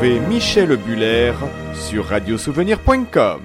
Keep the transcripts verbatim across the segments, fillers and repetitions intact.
Retrouvez Michel Buller sur radio souvenir point com.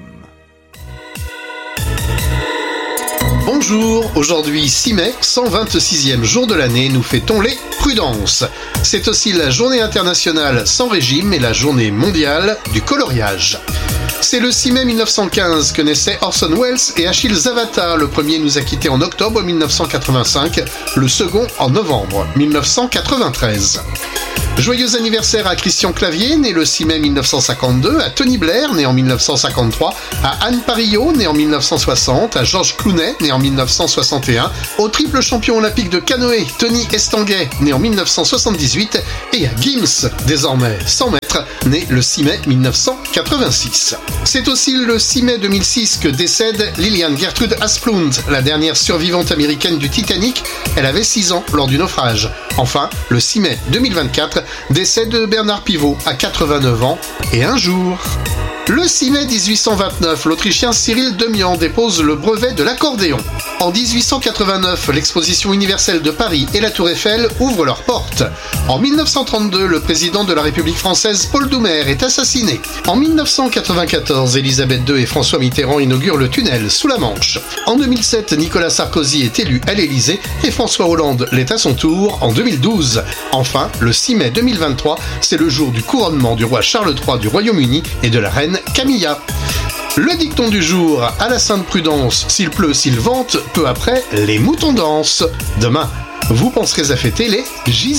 Bonjour, aujourd'hui six mai, cent vingt-sixième jour de l'année, nous fêtons les prudences. C'est aussi la journée internationale sans régime et la journée mondiale du coloriage. C'est le six mai mille neuf cent quinze que naissaient Orson Welles et Achille Zavata. Le premier nous a quittés en octobre mille neuf cent quatre-vingt-cinq, le second en novembre mille neuf cent quatre-vingt-treize. Joyeux anniversaire à Christian Clavier, né le six mai mille neuf cent cinquante-deux, à Tony Blair, né en mille neuf cent cinquante-trois, à Anne Parillot, né en mille neuf cent soixante, à Georges Clooney, né en mille neuf cent soixante et un, au triple champion olympique de canoë, Tony Estanguet, né en mille neuf cent soixante-dix-huit, et à Gims, désormais cent mètres, né le six mai mille neuf cent quatre-vingt-six. C'est aussi le six mai deux mille six que décède Lillian Gertrude Asplund, la dernière survivante américaine du Titanic. Elle avait six ans lors du naufrage. Enfin, le six mai deux mille vingt-quatre, décès de Bernard Pivot à quatre-vingt-neuf ans et un jour. Le six mai dix-huit cent vingt-neuf, l'Autrichien Cyril Demian dépose le brevet de l'accordéon. En dix-huit cent quatre-vingt-neuf, l'exposition universelle de Paris et la Tour Eiffel ouvrent leurs portes. En mille neuf cent trente-deux, le président de la République française Paul Doumer est assassiné. En mille neuf cent quatre-vingt-quatorze, Elisabeth deux et François Mitterrand inaugurent le tunnel sous la Manche. En deux mille sept, Nicolas Sarkozy est élu à l'Élysée et François Hollande l'est à son tour en deux mille douze. Enfin, le six mai deux mille vingt-trois, c'est le jour du couronnement du roi Charles trois du Royaume-Uni et de la reine Camilla. Le dicton du jour, à la Sainte Prudence, s'il pleut, s'il vente, peu après, les moutons dansent. Demain, vous penserez à fêter les J